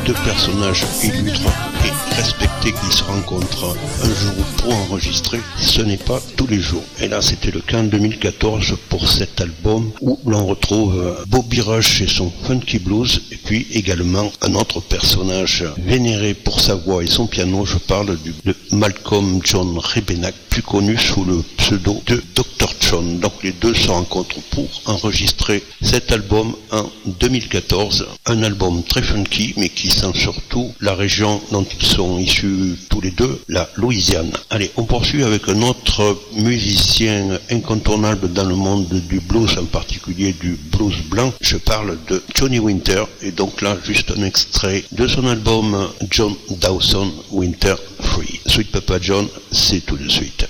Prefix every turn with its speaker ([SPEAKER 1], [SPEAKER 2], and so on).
[SPEAKER 1] deux personnages illustres et respectés qui se rencontrent un jour pour enregistrer, ce n'est pas tous les jours. Et là, c'était le cas en 2014 pour cet album où l'on retrouve Bobby Rush et son funky blues, et puis également un autre personnage vénéré pour sa voix et son piano. Je parle de Malcolm John Rebennack, plus connu sous le pseudo de Dr. John. Donc les deux se rencontrent pour enregistrer cet album en 2014. Un album très funky, mais qui sent surtout la région dont ils sont issus tous les deux, la Louisiane. Allez, on poursuit avec un autre musicien incontournable dans le monde du blues, en particulier du blues blanc. Je parle de Johnny Winter, et donc là, juste un extrait de son album John Dawson Winter Free. Sweet Papa John, c'est tout de suite.